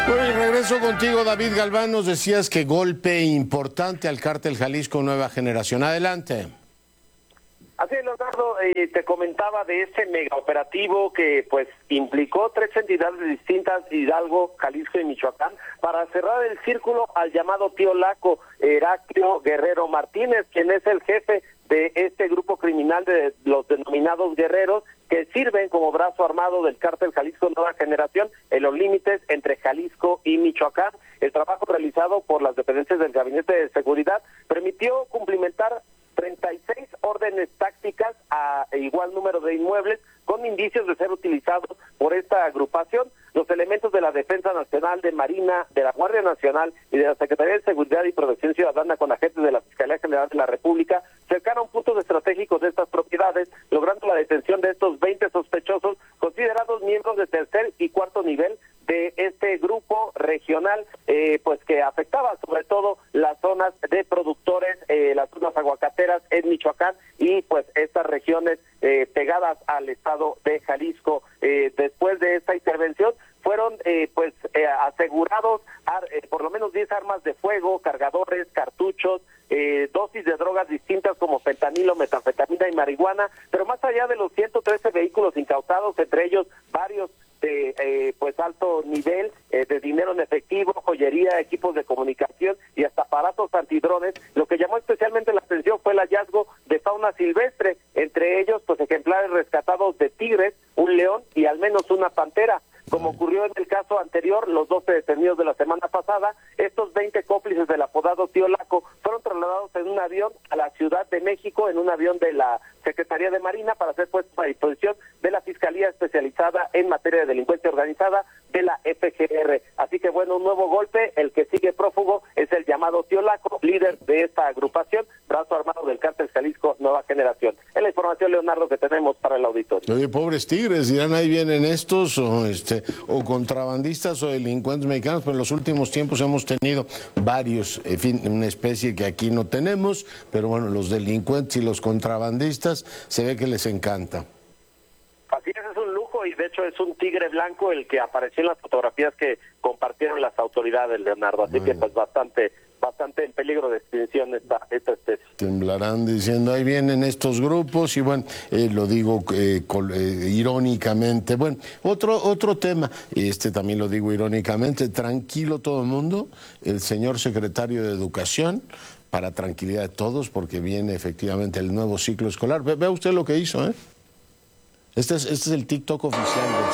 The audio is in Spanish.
Bueno, y regreso contigo, David Galván. Nos decías que golpe importante al Cártel Jalisco Nueva Generación. Adelante. Así es, Leonardo, te comentaba de ese megaoperativo que pues implicó 3 entidades distintas, Hidalgo, Jalisco y Michoacán, para cerrar el círculo al llamado Tío Laco, Heraclio Guerrero Martínez, quien es el jefe de este grupo criminal de los denominados guerreros, que sirven como brazo armado del Cártel Jalisco Nueva Generación en los límites entre Jalisco y Michoacán. El trabajo realizado por las dependencias del Gabinete de Seguridad permitió cumplimentar 36 órdenes tácticas a igual número de inmuebles con indicios de ser utilizados por esta agrupación. Los elementos de la Defensa Nacional, de Marina, de la Guardia Nacional y de la Secretaría de Seguridad y Protección Ciudadana con agentes de la Fiscalía General de la República cercaron puntos estratégicos de estas propiedades, logrando la detención de estos 20 sospechosos considerados miembros de tercer y cuarto nivel de este grupo regional, pues que afectaba sobre todo las zonas de productores, las zonas aguacateras en Michoacán y pues estas regiones pegadas al estado de Jalisco. Después de esta intervención fueron asegurados por lo menos 10 armas de fuego, cargadores, cartuchos, dosis de drogas distintas como fentanilo, metanfetamina y marihuana, pero más allá de los 113 vehículos incautados, entre ellos varios de alto nivel de dinero en efectivo, joyería, equipos de comunicación y hasta aparatos antidrones. Lo que llamó especialmente la atención fue el hallazgo de fauna silvestre, entre ellos pues ejemplares rescatados de tigres, un león y al menos una pantera. Como ocurrió en el caso anterior, los 12 detenidos de la semana pasada, estos 20 cómplices del apodado Tío Laco fueron trasladados en un avión a la Ciudad de México, en un avión de la Secretaría de Marina, para ser puestos a disposición de la Fiscalía Especializada en Materia de Delincuencia Organizada de la FGR. Así que bueno, un nuevo golpe, el que sigue prófugo es el llamado Tío Laco, líder de esta agrupación, brazo armado del Cártel Jalisco Nueva Generación. Es la información, Leonardo, que tenemos para el auditorio. Oye, pobres tigres, dirán ahí vienen estos o contrabandistas o delincuentes mexicanos, pero en los últimos tiempos hemos tenido varios, en fin, una especie que aquí no tenemos, pero bueno, los delincuentes y los contrabandistas se ve que les encanta. Así es un lujo y de hecho es un tigre blanco el que apareció en las fotografías que compartieron las autoridades, Leonardo, así que pues bastante en peligro de extinción esta especie. Temblarán diciendo, ahí vienen estos grupos y bueno, lo digo irónicamente. Bueno, otro tema, también lo digo irónicamente, tranquilo todo el mundo, el señor secretario de Educación, para tranquilidad de todos, porque viene efectivamente el nuevo ciclo escolar. Vea usted lo que hizo, ¿eh? Este es el TikTok oficial.